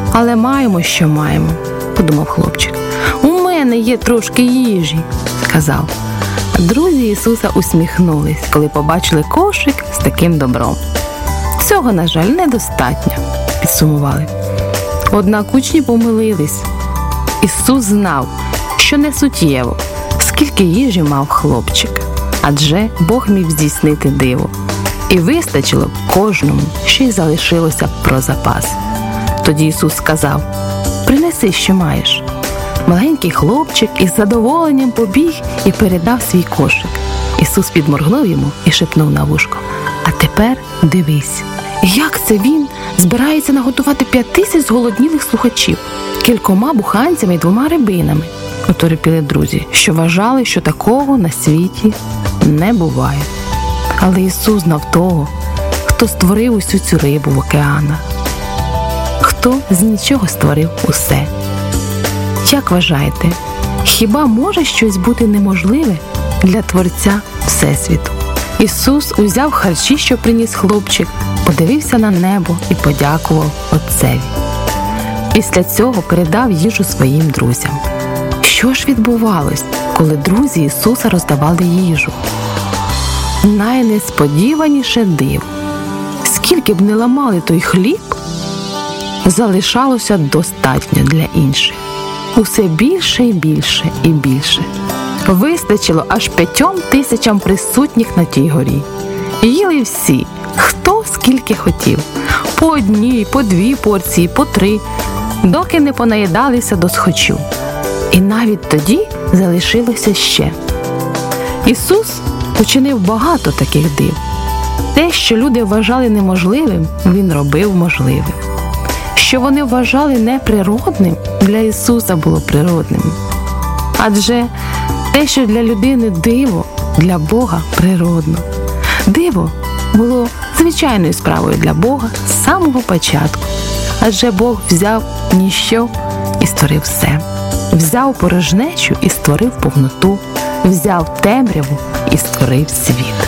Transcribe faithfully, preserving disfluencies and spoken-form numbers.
Але маємо, що маємо, подумав хлопчик. У мене є трошки їжі, сказав. Друзі Ісуса усміхнулись, коли побачили кошик з таким добром. Цього, на жаль, недостатньо, підсумували. Однак учні помилились. Ісус знав, що не суттєво, скільки їжі мав хлопчик, адже Бог міг здійснити диво. І вистачило б кожному, що й залишилося б про запас. Тоді Ісус сказав: «Принеси, що маєш». Маленький хлопчик із задоволенням побіг і передав свій кошик. Ісус підморгнув йому і шепнув на вушко: «А тепер дивись, як це він збирається наготувати п'ять тисяч зголоднілих слухачів кількома буханцями і двома рибинами». Оторопіли друзі, що вважали, що такого на світі не буває. Але Ісус знав того, хто створив усю цю рибу в океанах, хто з нічого створив усе. Як вважаєте, хіба може щось бути неможливе для Творця Всесвіту? Ісус узяв харчі, що приніс хлопчик, подивився на небо і подякував Отцеві. Після цього передав їжу своїм друзям. Що ж відбувалось, коли друзі Ісуса роздавали їжу? Найнесподіваніше диво. Скільки б не ламали той хліб, залишалося достатньо для інших. Усе більше і більше і більше. Вистачило аж п'ятьом тисячам присутніх на тій горі. Їли всі, хто скільки хотів. По одній, по дві порції, по три, доки не понаїдалися до схочу. І навіть тоді залишилося ще. Ісус учинив багато таких див. Те, що люди вважали неможливим, Він робив можливим. Що вони вважали неприродним, для Ісуса було природним. Адже те, що для людини диво, для Бога природно. Диво було звичайною справою для Бога з самого початку. Адже Бог взяв ніщо і створив все. Взяв порожнечу і створив повноту. Взяв темряву і створив світ.